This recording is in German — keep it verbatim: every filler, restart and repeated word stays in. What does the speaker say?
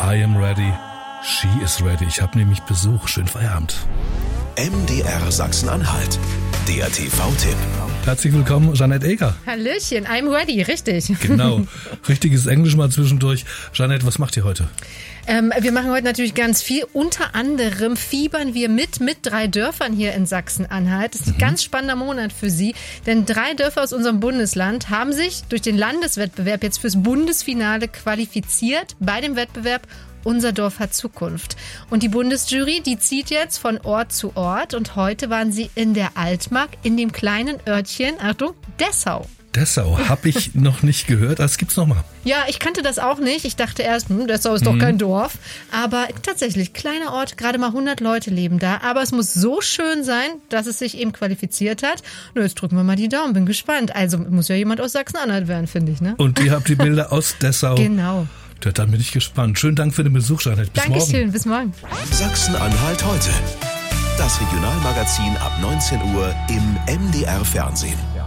I am ready. She is ready. Ich habe nämlich Besuch. Schönen Feierabend. M D R Sachsen-Anhalt. Der T V-Tipp. Herzlich willkommen, Jeanette Eger. Hallöchen, I'm ready, richtig. Genau, richtiges Englisch mal zwischendurch. Jeanette, was macht ihr heute? Ähm, wir machen heute natürlich ganz viel. Unter anderem fiebern wir mit mit drei Dörfern hier in Sachsen-Anhalt. Das ist ein mhm. ganz spannender Monat für Sie, denn drei Dörfer aus unserem Bundesland haben sich durch den Landeswettbewerb jetzt fürs Bundesfinale qualifiziert bei dem Wettbewerb Unser Dorf hat Zukunft. Und die Bundesjury, die zieht jetzt von Ort zu Ort. Und heute waren sie in der Altmark, in dem kleinen Örtchen, Achtung, Dessau. Dessau, habe ich noch nicht gehört. Das gibt's noch mal. Ja, ich kannte das auch nicht. Ich dachte erst, hm, Dessau ist doch mhm. kein Dorf. Aber tatsächlich, kleiner Ort, gerade mal hundert Leute leben da. Aber es muss so schön sein, dass es sich eben qualifiziert hat. Nur jetzt drücken wir mal die Daumen, bin gespannt. Also muss ja jemand aus Sachsen-Anhalt werden, finde ich, ne? Und ihr habt die Bilder aus Dessau. Genau. Ja, dann bin ich gespannt. Schönen Dank für den Besuch, Jeanette. Bis Dankeschön, morgen. bis morgen. Sachsen-Anhalt heute. Das Regionalmagazin ab neunzehn Uhr im M D R Fernsehen.